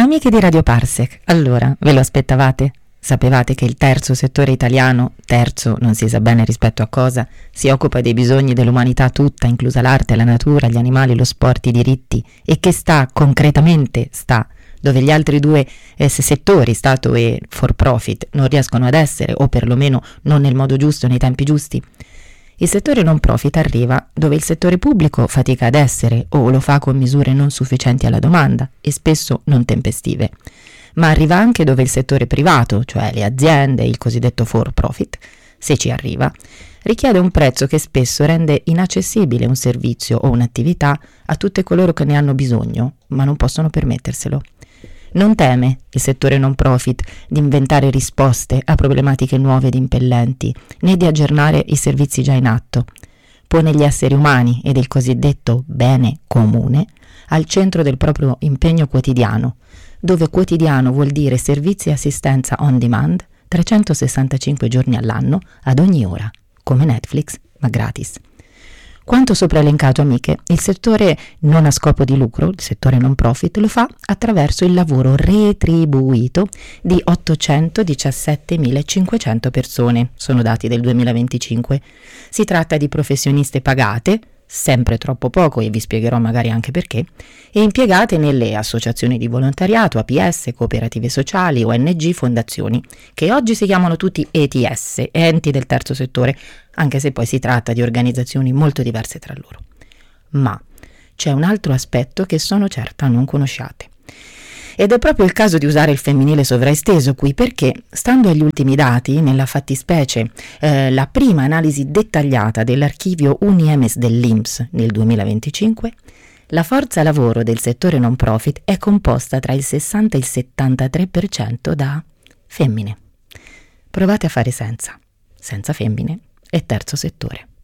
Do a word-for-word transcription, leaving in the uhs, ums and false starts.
Amiche di Radio Parsec, allora, ve lo aspettavate? Sapevate che il terzo settore italiano, terzo non si sa bene rispetto a cosa, si occupa dei bisogni dell'umanità tutta, inclusa l'arte, la natura, gli animali, lo sport, i diritti, e che sta, concretamente sta, dove gli altri due eh, settori, Stato e for profit, non riescono ad essere, o perlomeno non nel modo giusto, nei tempi giusti? Il settore non profit arriva dove il settore pubblico fatica ad essere o lo fa con misure non sufficienti alla domanda e spesso non tempestive, ma arriva anche dove il settore privato, cioè le aziende, il cosiddetto for profit, se ci arriva, richiede un prezzo che spesso rende inaccessibile un servizio o un'attività a tutte coloro che ne hanno bisogno, ma non possono permetterselo. Non teme il settore non profit di inventare risposte a problematiche nuove ed impellenti, né di aggiornare i servizi già in atto. Pone gli esseri umani ed il cosiddetto bene comune al centro del proprio impegno quotidiano, dove quotidiano vuol dire servizi e assistenza on demand trecentosessantacinque giorni all'anno, ad ogni ora, come Netflix, ma gratis. Quanto sopra elencato, amiche, il settore non a scopo di lucro, il settore non profit, lo fa attraverso il lavoro retribuito di ottocentodiciassettemilacinquecento persone, sono dati del duemilaventicinque. Si tratta di professioniste pagate, sempre troppo poco e vi spiegherò magari anche perché, e impiegate nelle associazioni di volontariato, A P S, cooperative sociali, O N G, fondazioni, che oggi si chiamano tutti E T S, enti del terzo settore, anche se poi si tratta di organizzazioni molto diverse tra loro. Ma c'è un altro aspetto che sono certa non conosciate. Ed è proprio il caso di usare il femminile sovraesteso qui, perché, stando agli ultimi dati, nella fattispecie eh, la prima analisi dettagliata dell'archivio Uniemes dell'I N P S nel duemilaventicinque, la forza lavoro del settore non profit è composta tra il sessanta e il settantatré per cento da femmine. Provate a fare senza, senza femmine e terzo settore.